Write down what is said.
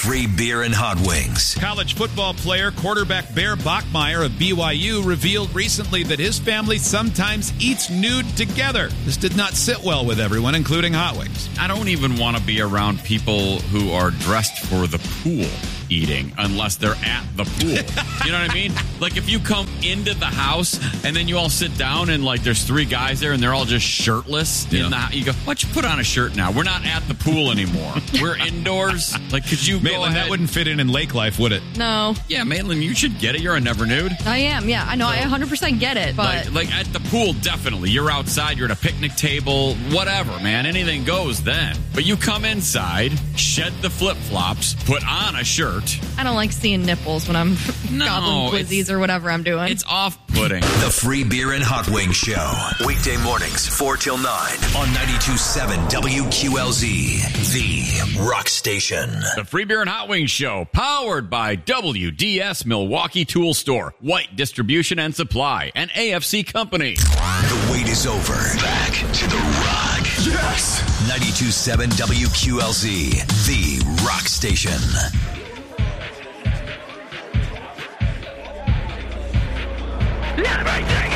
free beer and hot wings. College football player, quarterback Bear Bachmeier of BYU revealed recently that his family sometimes eats nude together. This did not sit well with everyone, including hot wings. I don't even want to be around people who are dressed for the pool eating unless they're at the pool. You know what I mean? Like if you come into the house and then you all sit down and like there's three guys there and they're all just shirtless in the house. You go, why don't you put on a shirt now? We're not at the pool anymore. We're indoors. Like, could you Maitland, that wouldn't fit in lake life, would it? No. Yeah, Maitland, you should get it. You're a never nude. I am, yeah. I know, I 100% get it, but... Like at the pool, definitely. You're outside, you're at a picnic table, whatever, man. Anything goes then. But you come inside, shed the flip-flops, put on a shirt. I don't like seeing nipples when I'm gobbling quizzies or whatever I'm doing. It's off-putting. The Free Beer and Hot Wings Show. Weekday mornings, 4 till 9 on 92.7 WQLZ, the rock station. The Free Beer and Hot Wings Show, powered by WDS Milwaukee Tool Store, White Distribution and Supply, and AFC Company. The wait is over. Back to the rock. Yes! 92.7 WQLZ, the rock station. Yeah, right there.